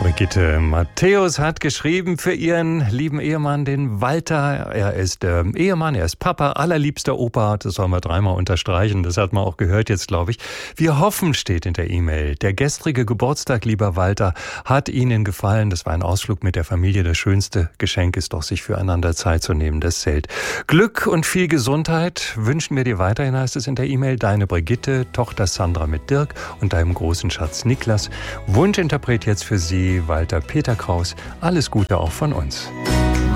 Brigitte Matthäus hat geschrieben für ihren lieben Ehemann, den Walter. Er ist Ehemann, er ist Papa, allerliebster Opa. Das soll man dreimal unterstreichen. Das hat man auch gehört jetzt, glaube ich. Wir hoffen, steht in der E-Mail. Der gestrige Geburtstag, lieber Walter, hat Ihnen gefallen. Das war ein Ausflug mit der Familie. Das schönste Geschenk ist doch, sich füreinander Zeit zu nehmen. Das zählt. Glück und viel Gesundheit wünschen wir dir weiterhin, heißt es in der E-Mail. Deine Brigitte, Tochter Sandra mit Dirk und deinem großen Schatz Niklas. Wunschinterpret jetzt für Sie Walter Peter Kraus. Alles Gute auch von uns.